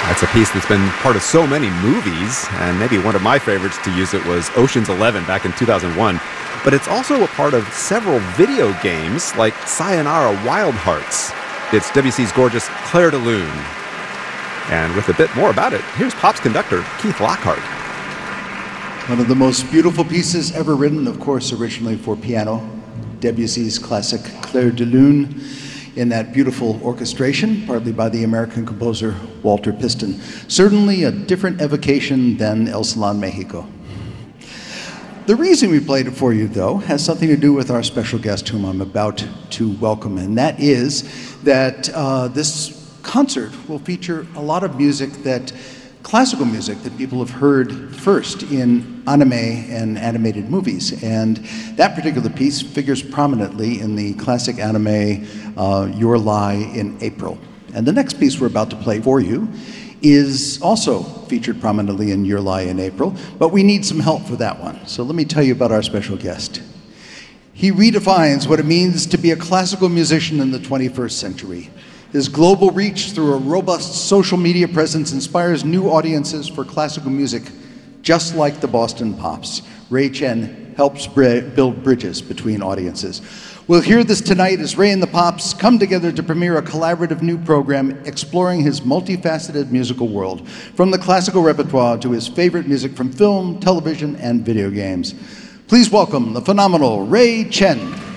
That's a piece that's been part of so many movies, and maybe one of my favorites to use it was Ocean's 11 back in 2001. But it's also a part of several video games like Sayonara Wild Hearts. It's Debussy's gorgeous Clair de Lune. And with a bit more about it, here's Pop's conductor, Keith Lockhart. One of the most beautiful pieces ever written, of course, originally for piano. Debussy's classic Clair de Lune, in that beautiful orchestration, partly by the American composer Walter Piston. Certainly a different evocation than El Salon Mexico. The reason we played it for you, though, has something to do with our special guest whom I'm about to welcome, and that is that this concert will feature a lot of classical music that people have heard first in anime and animated movies. And that particular piece figures prominently in the classic anime Your Lie in April. And the next piece we're about to play for you is also featured prominently in Your Lie in April, but we need some help for that one. So let me tell you about our special guest. He redefines what it means to be a classical musician in the 21st century. His global reach through a robust social media presence inspires new audiences for classical music, just like the Boston Pops. Ray Chen helps build bridges between audiences. We'll hear this tonight as Ray and the Pops come together to premiere a collaborative new program exploring his multifaceted musical world, from the classical repertoire to his favorite music from film, television, and video games. Please welcome the phenomenal Ray Chen.